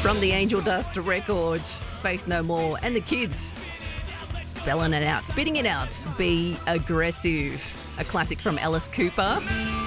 From the Angel Dust record, Faith No More, and the kids spelling it out, spitting it out, Be Aggressive, a classic from Alice Cooper.